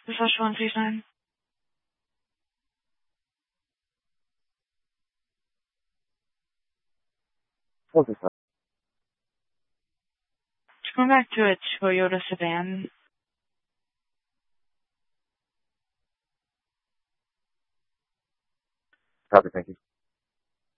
/139. What's this? Going back to a Toyota sedan. Copy, thank you.